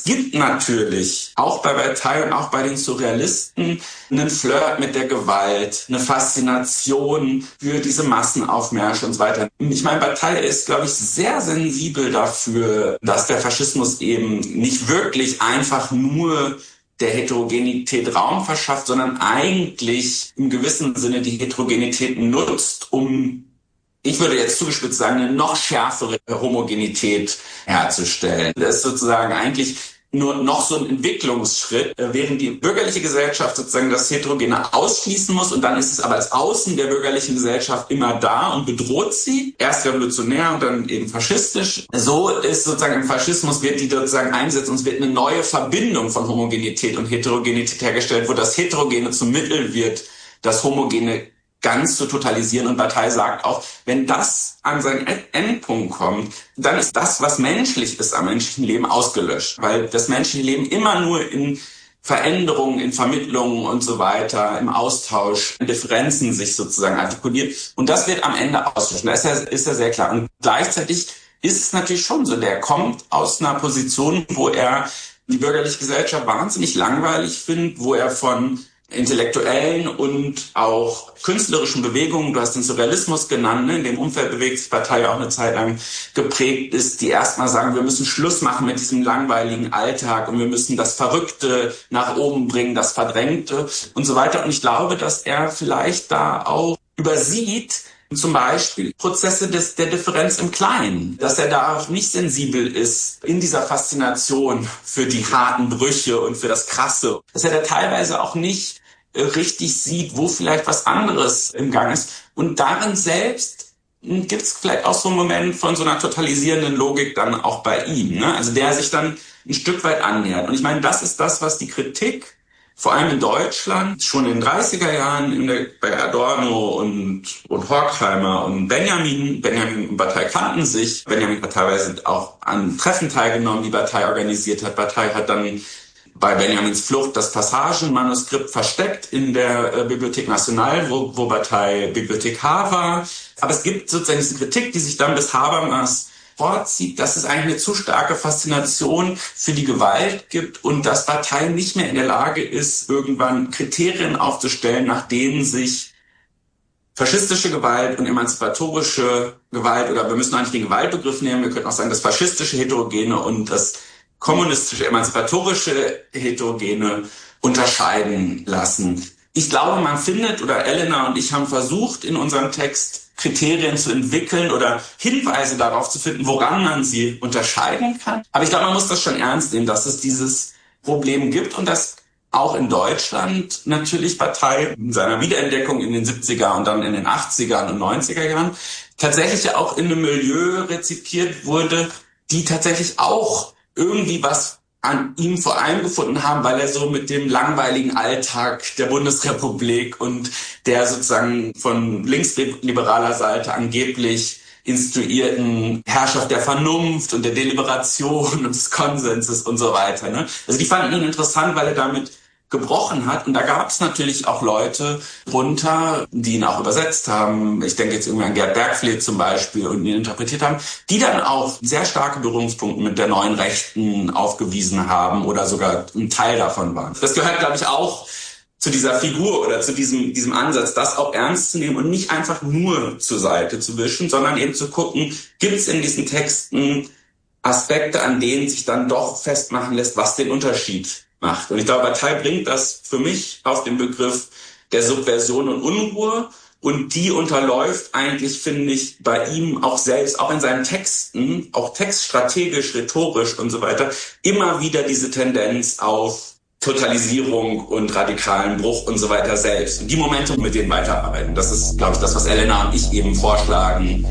Es gibt natürlich auch bei Bataille und auch bei den Surrealisten einen Flirt mit der Gewalt, eine Faszination für diese Massenaufmärsche und so weiter. Ich meine, Bataille ist, glaube ich, sehr sensibel dafür, dass der Faschismus eben nicht wirklich einfach nur der Heterogenität Raum verschafft, sondern eigentlich im gewissen Sinne die Heterogenität nutzt, um, ich würde jetzt zugespitzt sagen, eine noch schärfere Homogenität herzustellen. Das ist sozusagen eigentlich nur noch so ein Entwicklungsschritt, während die bürgerliche Gesellschaft sozusagen das Heterogene ausschließen muss und dann ist es aber als Außen der bürgerlichen Gesellschaft immer da und bedroht sie. Erst revolutionär und dann eben faschistisch. So ist sozusagen im Faschismus wird die sozusagen eingesetzt und es wird eine neue Verbindung von Homogenität und Heterogenität hergestellt, wo das Heterogene zum Mittel wird, das Homogene ganz zu totalisieren. Und Bataille sagt auch, wenn das an seinen Endpunkt kommt, dann ist das, was menschlich ist am menschlichen Leben, ausgelöscht. Weil das menschliche Leben immer nur in Veränderungen, in Vermittlungen und so weiter, im Austausch, in Differenzen sich sozusagen artikuliert. Und das wird am Ende ausgelöscht. Das ist ja sehr klar. Und gleichzeitig ist es natürlich schon so, der kommt aus einer Position, wo er die bürgerliche Gesellschaft wahnsinnig langweilig findet, wo er von intellektuellen und auch künstlerischen Bewegungen, du hast den Surrealismus genannt, ne? In dem Umfeld bewegt sich Bataille auch eine Zeit lang geprägt ist, die erstmal sagen, wir müssen Schluss machen mit diesem langweiligen Alltag und wir müssen das Verrückte nach oben bringen, das Verdrängte und so weiter. Und ich glaube, dass er vielleicht da auch übersieht, zum Beispiel Prozesse der Differenz im Kleinen, dass er da auch nicht sensibel ist in dieser Faszination für die harten Brüche und für das Krasse, dass er da teilweise auch nicht richtig sieht, wo vielleicht was anderes im Gang ist. Und darin selbst gibt es vielleicht auch so einen Moment von so einer totalisierenden Logik dann auch bei ihm, ne? Also der sich dann ein Stück weit annähert. Und ich meine, das ist das, was die Kritik vor allem in Deutschland schon in den 30er Jahren bei Adorno und Horkheimer und Benjamin und Bataille kannten sich. Benjamin hat teilweise auch an Treffen teilgenommen, die Bataille organisiert hat. Bataille hat dann bei Benjamins Flucht das Passagenmanuskript versteckt in der Bibliothèque Nationale, wo Bataille Bibliothekar war. Aber es gibt sozusagen diese Kritik, die sich dann bis Habermas vorzieht, dass es eigentlich eine zu starke Faszination für die Gewalt gibt und dass Bataille nicht mehr in der Lage ist, irgendwann Kriterien aufzustellen, nach denen sich faschistische Gewalt und emanzipatorische Gewalt, oder wir müssen eigentlich den Gewaltbegriff nehmen, wir könnten auch sagen, das faschistische Heterogene und das kommunistische, emanzipatorische Heterogene unterscheiden lassen. Ich glaube, man findet, oder Elena und ich haben versucht, in unserem Text Kriterien zu entwickeln oder Hinweise darauf zu finden, woran man sie unterscheiden kann. Aber ich glaube, man muss das schon ernst nehmen, dass es dieses Problem gibt und dass auch in Deutschland natürlich Bataille in seiner Wiederentdeckung in den 70er und dann in den 80er und 90er Jahren tatsächlich ja auch in einem Milieu rezipiert wurde, die tatsächlich auch irgendwie was an ihm vor allem gefunden haben, weil er so mit dem langweiligen Alltag der Bundesrepublik und der sozusagen von linksliberaler Seite angeblich instituierten Herrschaft der Vernunft und der Deliberation und des Konsenses und so weiter, ne? Also die fanden ihn interessant, weil er damit gebrochen hat. Und da gab es natürlich auch Leute drunter, die ihn auch übersetzt haben. Ich denke jetzt irgendwie an Gerd Bergfleth zum Beispiel und ihn interpretiert haben, die dann auch sehr starke Berührungspunkte mit der neuen Rechten aufgewiesen haben oder sogar ein Teil davon waren. Das gehört, glaube ich, auch zu dieser Figur oder zu diesem Ansatz, das auch ernst zu nehmen und nicht einfach nur zur Seite zu wischen, sondern eben zu gucken, gibt es in diesen Texten Aspekte, an denen sich dann doch festmachen lässt, was den Unterschied macht. Und ich glaube, Bataille bringt das für mich auf den Begriff der Subversion und Unruhe. Und die unterläuft eigentlich, finde ich, bei ihm auch selbst, auch in seinen Texten, auch textstrategisch, rhetorisch und so weiter, immer wieder diese Tendenz auf Totalisierung und radikalen Bruch und so weiter selbst. Und die Momente mit denen weiterarbeiten. Das ist, glaube ich, das, was Elena und ich eben vorschlagen.